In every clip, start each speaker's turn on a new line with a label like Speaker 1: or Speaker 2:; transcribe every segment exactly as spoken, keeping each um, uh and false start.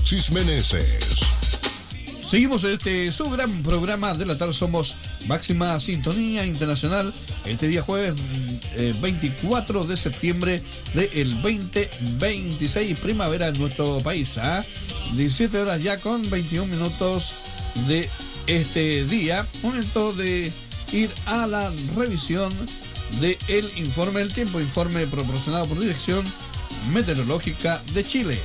Speaker 1: Alexis Meneses.
Speaker 2: Seguimos en este su gran programa de la tarde. Somos Máxima Sintonía Internacional. Este día jueves eh, veinticuatro de septiembre del veinte veintiséis, primavera en nuestro país. ¿eh? diecisiete horas ya con veintiún minutos de este día. Momento de ir a la revisión del informe del tiempo. Informe proporcionado por Dirección Meteorológica de Chile.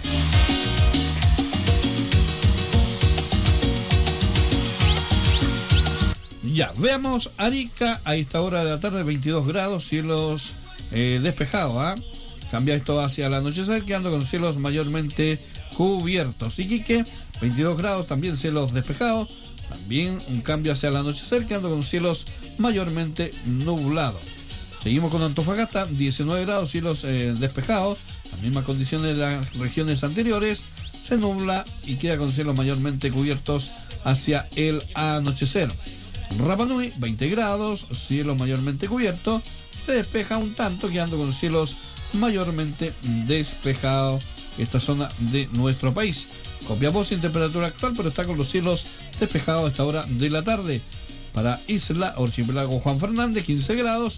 Speaker 2: Ya, veamos Arica a esta hora de la tarde, veintidós grados, cielos eh, despejados. ¿eh? Cambia esto hacia el anochecer, quedando con cielos mayormente cubiertos. Iquique, veintidós grados, también cielos despejados. También un cambio hacia el anochecer, quedando con cielos mayormente nublados. Seguimos con Antofagasta, diecinueve grados, cielos eh, despejados. Las mismas condiciones de las regiones anteriores. Se nubla y queda con cielos mayormente cubiertos hacia el anochecer. Rapa Nui, veinte grados, cielo mayormente cubierto, se despeja un tanto, quedando con cielos mayormente despejados esta zona de nuestro país. Copiapó sin temperatura actual, pero está con los cielos despejados a esta hora de la tarde. Para Isla Archipiélago Juan Fernández, quince grados,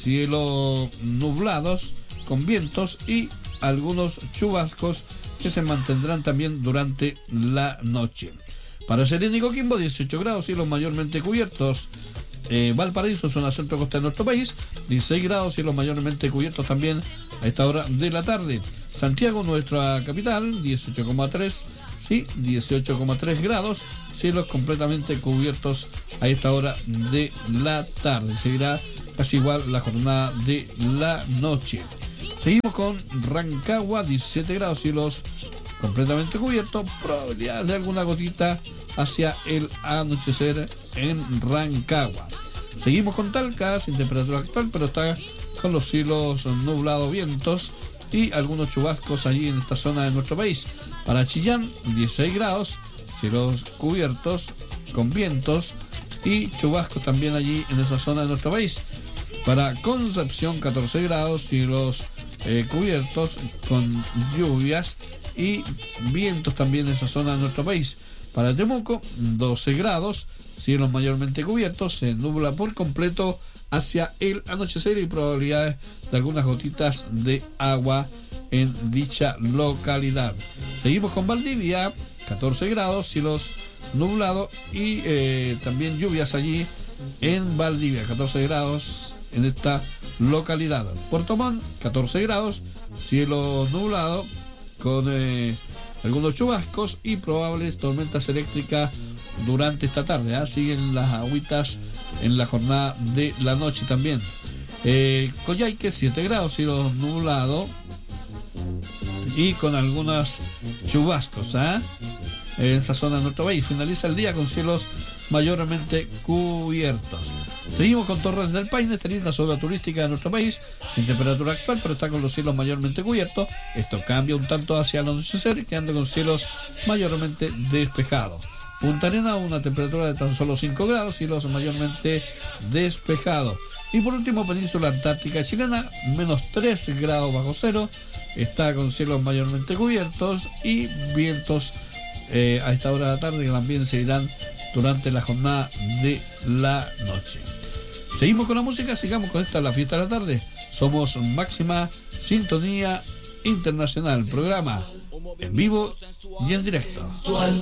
Speaker 2: cielos nublados, con vientos y algunos chubascos que se mantendrán también durante la noche. Para Serena y Coquimbo, dieciocho grados, cielos mayormente cubiertos. Eh, Valparaíso, zona centro costa de nuestro país, dieciséis grados, cielos mayormente cubiertos también a esta hora de la tarde. Santiago, nuestra capital, dieciocho coma tres, sí, dieciocho coma tres grados, cielos completamente cubiertos a esta hora de la tarde. Seguirá casi igual la jornada de la noche. Seguimos con Rancagua, diecisiete grados, cielos completamente cubierto, probabilidad de alguna gotita hacia el anochecer en Rancagua. Seguimos con Talca, sin temperatura actual, pero está con los cielos nublados, vientos y algunos chubascos allí en esta zona de nuestro país. Para Chillán, dieciséis grados, cielos cubiertos con vientos y chubascos también allí en esa zona de nuestro país. Para Concepción, catorce grados, cielos eh, cubiertos con lluvias y vientos también en esa zona de nuestro país. Para Temuco, doce grados, cielos mayormente cubiertos, se nubla por completo hacia el anochecer y probabilidades de algunas gotitas de agua en dicha localidad. Seguimos con Valdivia, catorce grados, cielos nublados y eh, también lluvias allí en Valdivia, catorce grados en esta localidad. Puerto Montt, catorce grados, cielo nublado con eh, algunos chubascos y probables tormentas eléctricas durante esta tarde. ¿eh? Siguen las agüitas en la jornada de la noche también. Eh, Coyhaique, siete grados, cielo nublado y con algunos chubascos ¿eh? en esa zona de nuestro país. Finaliza el día con cielos mayormente cubiertos. Seguimos con Torres del Paine, esta es la zona turística de nuestro país, sin temperatura actual, pero está con los cielos mayormente cubiertos. Esto cambia un tanto hacia el anochecer, quedando con cielos mayormente despejados. Punta Arenas, una temperatura de tan solo cinco grados, cielos mayormente despejados. Y por último, Península Antártica Chilena, menos tres grados bajo cero, está con cielos mayormente cubiertos y vientos eh, a esta hora de la tarde que también se irán durante la jornada de la noche. Seguimos con la música, sigamos con esta, la fiesta de la tarde. Somos Máxima Sintonía Internacional, programa en vivo y en directo.